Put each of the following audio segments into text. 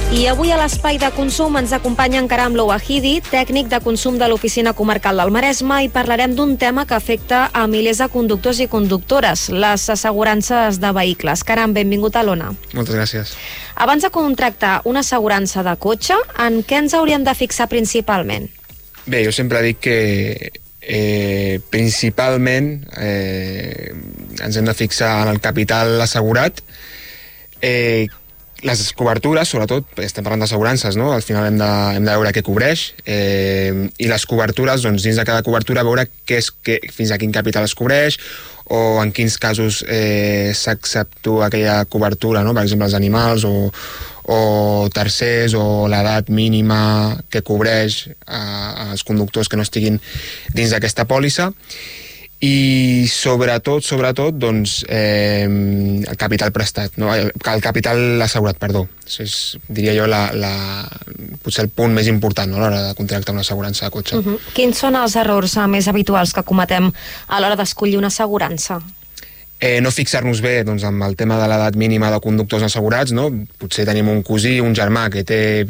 I avui a l'Espai de Consum ens acompanya en Karam Louahidi, tècnic de consum de l'Oficina Comarcal del Maresme, i parlarem d'un tema que afecta a milers de conductors i conductores, les assegurances de vehicles. Karam, benvingut a l'Ona. Moltes gràcies. Abans de contractar una assegurança de cotxe, en què ens hauríem de fixar principalment? Bé, jo sempre dic que principalment ens hem de fixar en el capital assegurat, les cobertures, sobretot, estem parlant d'assegurances, no? Al final hem de veure què cobreix, i les cobertures, doncs, dins de cada cobertura, veure fins a quin capital es cobreix, o en quins casos s'accepta aquella cobertura, no? Per exemple, els animals, o tercers, o l'edat mínima que cobreix als conductors que no estiguin dins d'aquesta pòlissa. I sobretot, doncs, el capital prestat, no? El capital assegurat, perdó. És, diria jo, potser el punt més important, no?, a l'hora de contractar una assegurança de cotxe. Quins són els errors més habituals que cometem a l'hora d'escollir una assegurança? No fixar-nos bé, doncs, amb el tema de l'edat mínima de conductors assegurats, no? Potser tenim un cosí, un germà que té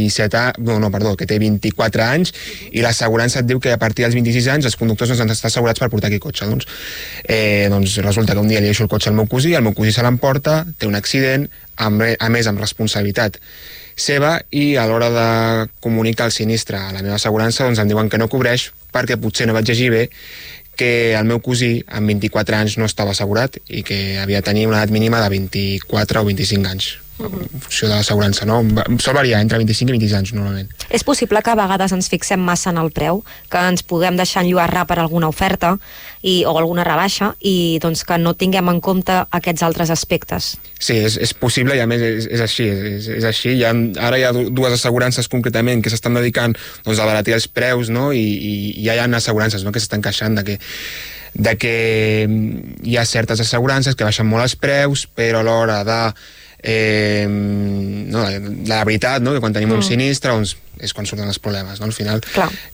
24 anys, i l'assegurança et diu que a partir dels 26 anys els conductors no han d'estar assegurats per portar aquí cotxe. Doncs resulta que un dia li deixo el cotxe al meu cosí se l'emporta, té un accident, a més amb responsabilitat seva, i a l'hora de comunicar el sinistre a la meva assegurança, doncs em diuen que no cobreix perquè potser no vaig llegir bé que el meu cosí amb 24 anys no estava assegurat i que havia de tenir una edat mínima de 24 o 25 anys, en funció de l'assegurança, no? Sol variar entre 25 i 26 anys, normalment. És possible que a vegades ens fixem massa en el preu, que ens puguem deixar enlluernar per alguna oferta o alguna rebaixa, i doncs que no tinguem en compte aquests altres aspectes. Sí, és possible, i a més és així. Ara hi ha dues assegurances concretament que s'estan dedicant, doncs, a abaratir els preus, no? I ja hi ha assegurances, no?, que s'estan queixant de que hi ha certes assegurances que baixen molt els preus, però a l'hora de la veritat, no?, que quan tenim un sinistre, doncs és quan surten els problemes, no? Al final,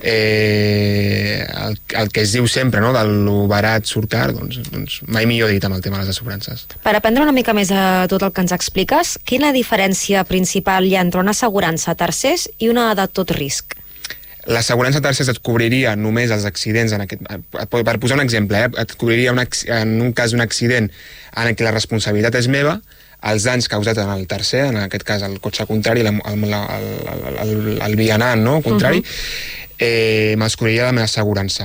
el que es diu sempre, no?, de lo barat surt car, doncs mai millor dit amb el tema de les assegurances. Per aprendre una mica més de tot el que ens expliques, quina diferència principal hi ha entre una assegurança a tercers i una de tot risc? L'assegurança a tercers et cobriria només els accidents, per posar un exemple, et cobriria en un cas d'un accident en què la responsabilitat és meva, els danys causats en el tercer, en aquest cas el cotxe contrari, el vianant, no?, contrari, me'ls cobriria la meva assegurança.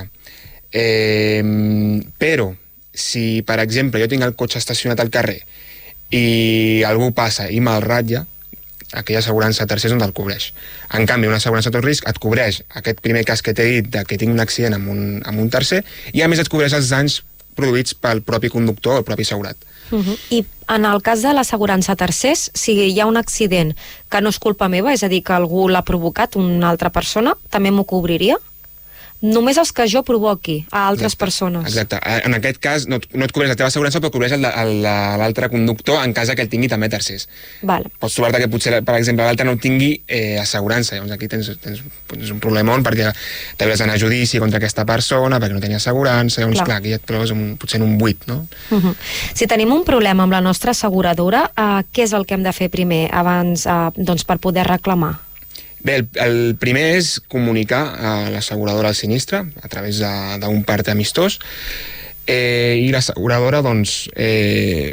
Però, si, per exemple, jo tinc el cotxe estacionat al carrer i algú passa i me'l ratlla, aquella assegurança a tercers no te'l cobreix. En canvi, una assegurança a tot risc et cobreix aquest primer cas que t'he dit, que tinc un accident amb un tercer, i a més et cobreix els danys produïts pel propi conductor o el propi assegurat. I en el cas de l'assegurança a tercers, si hi ha un accident que no és culpa meva, és a dir, que algú l'ha provocat, una altra persona, també m'ho cobriria? Només els que jo provoqui a altres persones. Exacte. En aquest cas no et cobreix la teva assegurança, però cobreix l'altre conductor en cas que el tingui també tercers. Pots trobar-te que potser, per exemple, l'altre no tingui assegurança. Llavors aquí tens un problemón perquè t'havies d'anar a judici contra aquesta persona perquè no tenia assegurança. Llavors, clar, aquí et trobes potser en un buit, no? Si tenim un problema amb la nostra asseguradora, què és el que hem de fer primer abans per poder reclamar? Bé, el primer és comunicar a l'asseguradora el sinistre a través d'un part amistós, i l'asseguradora, doncs,